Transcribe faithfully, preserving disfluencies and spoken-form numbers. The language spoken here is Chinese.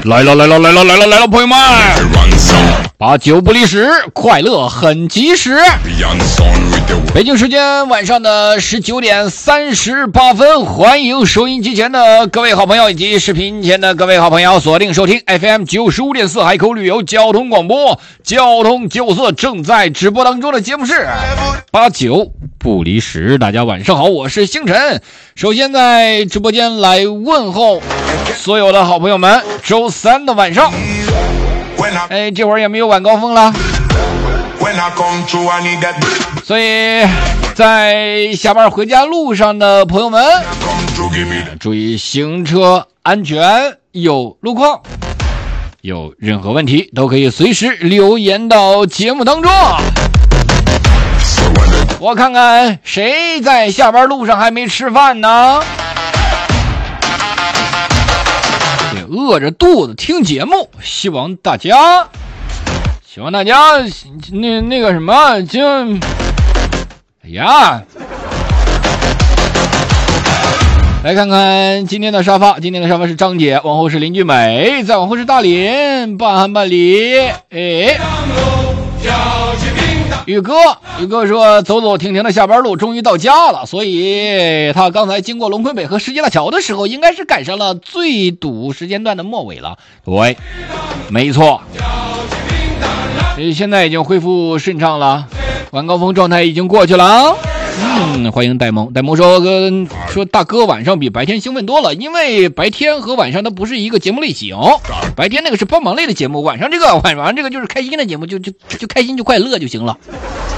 来了来了来了来了来了，朋友们，八九不离十，快乐很及时。北京时间晚上的十九点三十八分，欢迎收音机前的各位好朋友以及视频前的各位好朋友锁定收听 F M 九十五点四海口旅游交通广播，交通九四正在直播当中的节目是八九不离十。大家晚上好，我是星辰。首先在直播间来问候所有的好朋友们，周三的晚上，哎，这会儿也没有晚高峰了，所以在下班回家路上的朋友们注意行车安全，有路况有任何问题都可以随时留言到节目当中。我看看谁在下班路上还没吃饭呢，饿着肚子听节目，希望大家希望大家那那个什么就哎呀，来看看今天的沙发。今天的沙发是张姐，往后是林俊美，再往后是大林，半汉半里。哎，宇哥，宇哥说走走停停的下班路终于到家了，所以他刚才经过龙昆北和石阶大桥的时候，应该是赶上了最堵时间段的末尾了。对，没错，现在已经恢复顺畅了，晚高峰状态已经过去了。嗯，欢迎戴蒙。戴蒙说跟说大哥晚上比白天兴奋多了，因为白天和晚上它不是一个节目类型，白天那个是帮忙类的节目，晚上这个晚上这个就是开心的节目，就就就开心就快乐就行了。